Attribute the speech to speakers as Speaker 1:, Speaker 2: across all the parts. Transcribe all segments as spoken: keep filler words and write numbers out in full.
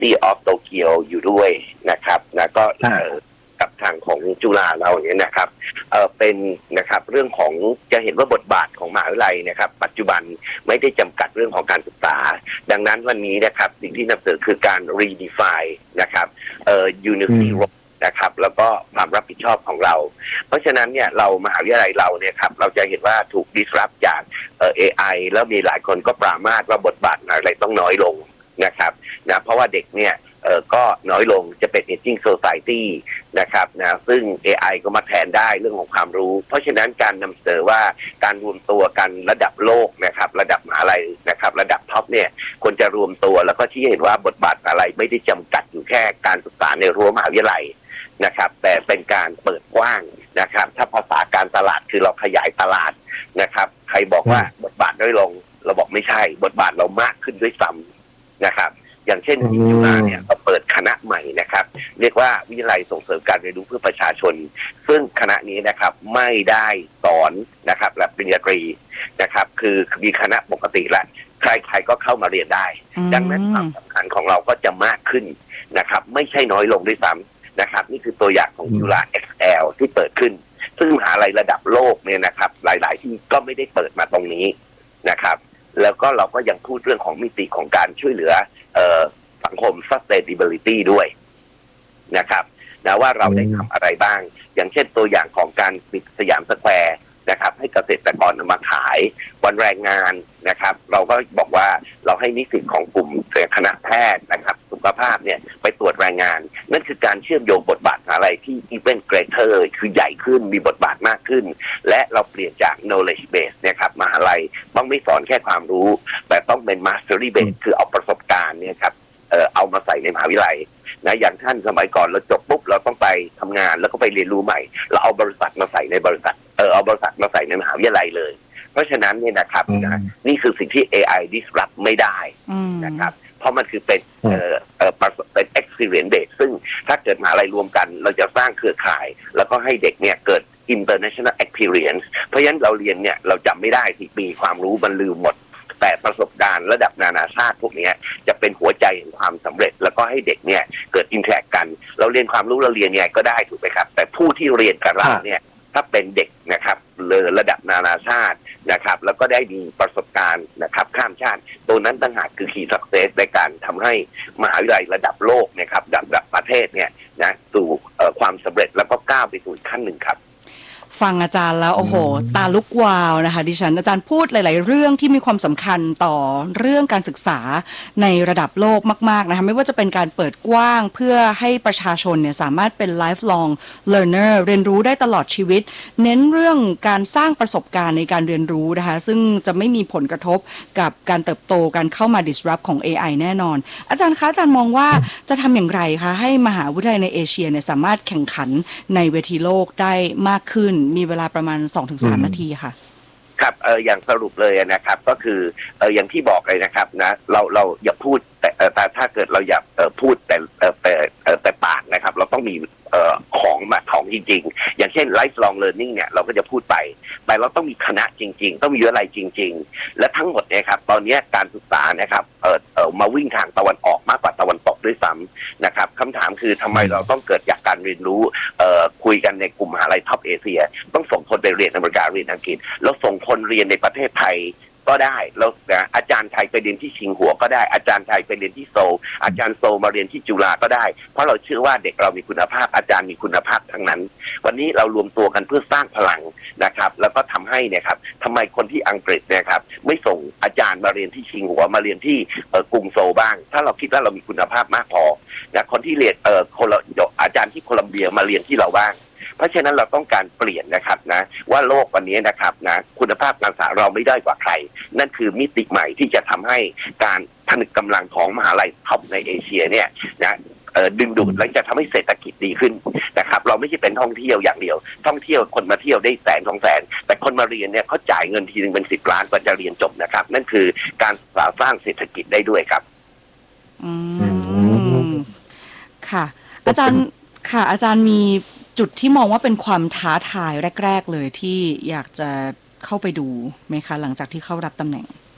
Speaker 1: University of Tokyo อยู่ด้วยนะครับนะก็กับทางของจุฬาเราเนี่ยนะครับเอ่อเป็นนะครับเรื่องของจะเห็นว่าบทบาทของมหาวิทยาลัยนะครับปัจจุบันไม่ได้จำกัดเรื่องของการศึกษาดังนั้นวันนี้นะครับสิ่งที่นำเสนอคือการ redefine นะครับเอ่อ Universityนะครับแล้วก็ความรับผิดชอบของเราเพราะฉะนั้นเนี่ยเรามหาวิทยาลัยเราเนี่ยครับเราจะเห็นว่าถูก disrupt จากเอ่อ เอ ไอ แล้วมีหลายคนก็ปรามาสว่าบทบาทอะไรต้องน้อยลงนะครับนะเพราะว่าเด็กเนี่ยเอ่อก็น้อยลงจะเป็น aging society นะครับนะซึ่ง เอ ไอ ก็มาแทนได้เรื่องของความรู้เพราะฉะนั้นการนำเสนอว่าการรวมตัวกันระดับโลกนะครับระดับมหาลัยนะครับระดับท็อปเนี่ยควรจะรวมตัวแล้วก็ชี้เห็นว่าบทบาทอะไรไม่ได้จำกัดอยู่แค่การศึกษาในรั้วมหาวิทยาลัยนะครับแต่เป็นการเปิดกว้างนะครับถ้าภาษาการตลาดคือเราขยายตลาดนะครับใครบอกว่าบทบาทน้อยลงเราบอกไม่ใช่บทบาทเรามากขึ้นด้วยซ้ำนะครับอย่างเช่นที่จุฬาเนี่ยเราเปิดคณะใหม่นะครับเรียกว่าวิทยาลัยส่งเสริมการเรียนรู้เพื่อประชาชนซึ่งคณะนี้นะครับไม่ได้สอนนะครับระดับปริญญาตรีนะครับคือมีคณะปกติและใครๆก็เข้ามาเรียนได้ดังนั้นความสำคัญของเราก็จะมากขึ้นนะครับไม่ใช่น้อยลงด้วยซ้ำนะครับนี่คือตัวอย่างของจุฬา เอ็กซ์ แอล ที่เปิดขึ้นซึ่งมหาลัยระดับโลกเนี่ยนะครับหลายๆที่ก็ไม่ได้เปิดมาตรงนี้นะครับแล้วก็เราก็ยังพูดเรื่องของมิติของการช่วยเหลือเอ่อสังคม sustainability ด้วยนะครับนะว่าเราได้ทำอะไรบ้างอย่างเช่นตัวอย่างของการปิดสยามสแควร์นะครับให้เกษตรกรนำมาขายวันแรงงานนะครับเราก็บอกว่าเราให้นิสิตของกลุ่มคณะแพทย์นะครับสุขภาพเนี่ยไปตรวจแรงงานนั่นคือการเชื่อมโยงบทบาทอะไรที่ even greater คือใหญ่ขึ้นมีบทบาทมากขึ้นและเราเปลี่ยนจาก knowledge base นะครับมหาลัยต้องไม่สอนแค่ความรู้แต่ต้องเป็น mastery base คือเอาประสบการณ์เนี่ยครับเอ่อเอามาใส่ในมหาวิทยาลัยนะอย่างท่านสมัยก่อนเราจบปุ๊บเราต้องไปทำงานแล้วก็ไปเรียนรู้ใหม่เราเอาบริษัทมาใส่ในบริษัทเออเอาบริษัทมาใส่ในมหาวิทยาลัยเลยเพราะฉะนั้นเนี่ยนะครับนะนี่คือสิ่งที่ เอ ไอ disrupt ไม่ได้นะครับเพราะมันคือเป็นเอ่อเอ่อเป็น experience base ซึ่งถ้าเกิดมหาลัยรวมกันเราจะสร้างเครือข่ายแล้วก็ให้เด็กเนี่ยเกิด international experience เพราะฉะนั้นเราเรียนเนี่ยเราจำไม่ได้ที่ปีความรู้มันลืมหมดแต่ประสบการณ์ระดับนานาชาติพวกนี้จะเป็นหัวใจของความสำเร็จแล้วก็ให้เด็กเนี่ยเกิดอินแทรคกันเราเรียนความรู้เราเรียนยังไงก็ได้ถูกไหมครับแต่ผู้ที่เรียนกับเราเนี่ยถ้าเป็นเด็กนะครับเลยระดับนานาชาตินะครับแล้วก็ได้มีประสบการณ์นะครับข้ามชาติตัวนั้นต่างหากคือ key success ในการทำให้มหาวิทยาลัยระดับโลกนะครับระดับประเทศเนี่ยนะสู่ความสำเร็จแล้วก็ก้าวไปสู่ขั้นหนึ่งครับ
Speaker 2: ฟังอาจารย์แล้วโอ้โหตาลุกวาวนะคะดิฉันอาจารย์พูดหลายๆเรื่องที่มีความสำคัญต่อเรื่องการศึกษาในระดับโลกมากๆนะคะไม่ว่าจะเป็นการเปิดกว้างเพื่อให้ประชาชนเนี่ยสามารถเป็น lifelong learner เรียนรู้ได้ตลอดชีวิตเน้นเรื่องการสร้างประสบการณ์ในการเรียนรู้นะคะซึ่งจะไม่มีผลกระทบกับการเติบโตการเข้ามา disrupt ของ เอ ไอ แน่นอนอาจารย์คะอาจารย์มองว่าจะทำอย่างไรคะให้มหาวิทยาลัยในเอเชียเนี่ยสามารถแข่งขันในเวทีโลกได้มากขึ้นมีเวลาประมาณ สองถึงสาม นาทีค่ะ
Speaker 1: ครับเอออย่างสรุปเลยนะครับก็คือเอออย่างที่บอกเลยนะครับนะเราเราอย่าพูดแต่แต่ถ้าเกิดเราอยากเออพูดแต่เออแต่เออแต่ปากนะครับเราต้องมีเอ่อของมาของจริงๆอย่างเช่น lifelong learning เนี่ยเราก็จะพูดไปแต่เราต้องมีคณะจริงๆต้องมีวิทยาลัยจริงๆและทั้งหมดเนี่ยครับตอนนี้การศึกษานะครับเออเออมาวิ่งทางตะวันออกมากกว่าตะวันตกด้วยซ้ำนะครับคำถามคือทำไมเราต้องเกิดจากการเรียนรู้เอ่อคุยกันในกลุ่มมหาลัยท็อปเอเชียต้องส่งคนไปเรียนอเมริกาเรียนอังกฤษแล้วส่งคนเรียนในประเทศไทยก็ได้แล้วนะอาจารย์ไทยไปเรียนที่ชิงหัวก็ได้อาจารย์ไทยไปเรียนที่โซลอาจารย์โซลมาเรียนที่จุฬาก็ได้เพราะเราเชื่อว่าเด็กเรามีคุณภาพอาจารย์มีคุณภาพทั้งนั้นวันนี้เรารวมตัวกันเพื่อสร้างพลังนะครับแล้วก็ทำให้เนี่ยครับทำไมคนที่อังกฤษเนี่ยครับไม่ส่งอาจารย์มาเรียนที่ชิงหัวมาเรียนที่เอ่อกรุงโซลบ้างถ้าเราคิดว่าเรามีคุณภาพมากพอนะคนที่เรียนเอ่อคนละอาจารย์ที่โคลัมเบียมาเรียนที่เราบ้างเพราะฉะนั้นเราต้องการเปลี่ยนนะครับนะว่าโลกวันนี้นะครับนะคุณภาพการศึกษาเราไม่ได้กว่าใครนั่นคือมิติใหม่ที่จะทำให้การผนึกกำลังของมหาลัยท็อปในเอเชียเนี่ยนะดึงดูดและจะทำให้เศรษฐกิจดีขึ้นนะครับเราไม่ใช่เป็นท่องเที่ยวอย่างเดียวท่องเที่ยวคนมาเที่ยวได้แสนสองแสนแต่คนมาเรียนเนี่ยเขาจ่ายเงินทีนึงเป็นสิบล้านกว่าจะเรียนจบนะครับนั่นคือการสร้างเศรษฐกิจได้ด้วยครับ
Speaker 2: อืมค่ะอาจารย์ค่ะอาจารย์มีจุดที่มองว่าเป็นความท้าทายแรกๆเลยที่อยากจะเข้าไปดูไหมคะหลังจากที่เข้ารับตำแหน่ง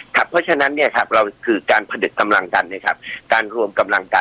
Speaker 1: ครับเพราะฉะนั้นเนี่ยครับเราคือการผนึกกำลังกันนะครับการรวมกำลังกัน